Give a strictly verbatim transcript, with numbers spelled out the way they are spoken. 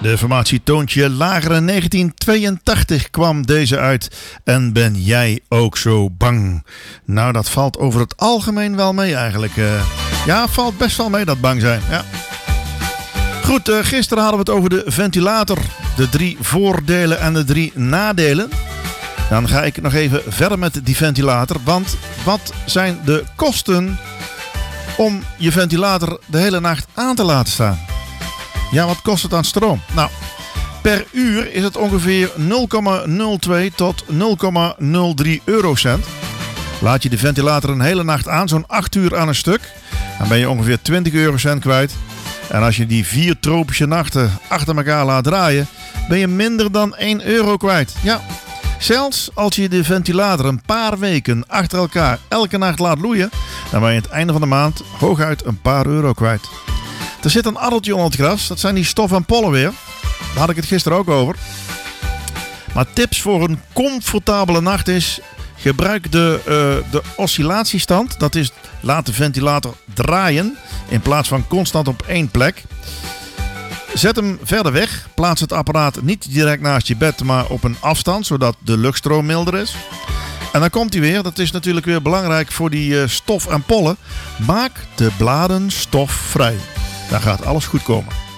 De formatie Toontje Lager in negentien tweeëntachtig kwam deze uit. En ben jij ook zo bang? Nou, dat valt over het algemeen wel mee eigenlijk. Uh, ja, valt best wel mee dat bang zijn. Ja. Goed, uh, gisteren hadden we het over de ventilator. De drie voordelen en de drie nadelen. Dan ga ik nog even verder met die ventilator. Want wat zijn de kosten om je ventilator de hele nacht aan te laten staan? Ja, wat kost het aan stroom? Nou, per uur is het ongeveer nul komma nul twee tot nul komma nul drie eurocent. Laat je de ventilator een hele nacht aan, zo'n acht uur aan een stuk, dan ben je ongeveer twintig eurocent kwijt. En als je die vier tropische nachten achter elkaar laat draaien, ben je minder dan één euro kwijt. Ja, zelfs als je de ventilator een paar weken achter elkaar elke nacht laat loeien, dan ben je aan het einde van de maand hooguit een paar euro kwijt. Er zit een addeltje onder het gras, dat zijn die stof en pollen weer. Daar had ik het gisteren ook over. Maar tips voor een comfortabele nacht is: gebruik de, uh, de oscillatiestand. Dat is, laat de ventilator draaien in plaats van constant op één plek. Zet hem verder weg. Plaats het apparaat niet direct naast je bed, maar op een afstand, zodat de luchtstroom milder is. En dan komt hij weer. Dat is natuurlijk weer belangrijk voor die uh, stof en pollen. Maak de bladen stofvrij. Dan gaat alles goed komen.